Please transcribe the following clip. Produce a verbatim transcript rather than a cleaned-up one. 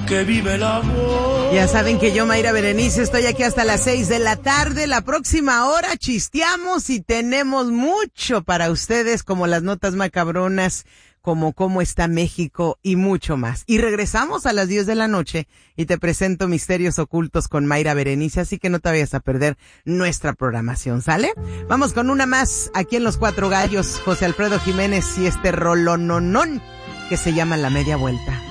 que vive el amor. Ya saben que yo, Mayra Berenice, estoy aquí hasta las seis de la tarde. La próxima hora chisteamos y tenemos mucho para ustedes, como las notas macabronas, como cómo está México y mucho más. Y regresamos a las diez de la noche y te presento Misterios Ocultos con Mayra Berenice, así que no te vayas a perder nuestra programación, ¿sale? Vamos con una más aquí en Los Cuatro Gallos, José Alfredo Jiménez y este rolononón que se llama La Media Vuelta.